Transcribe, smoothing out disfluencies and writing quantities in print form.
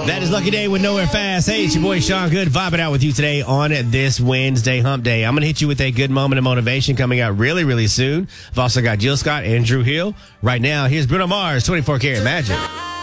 That is Lucky Day with Nowhere Fast. Hey, it's your boy Sean Good vibing out with you today on this Wednesday hump day. I'm going to hit you with a good moment of motivation coming out really, really soon. I've also got Jill Scott and Drew Hill. Right now, here's Bruno Mars, 24 Karat Magic.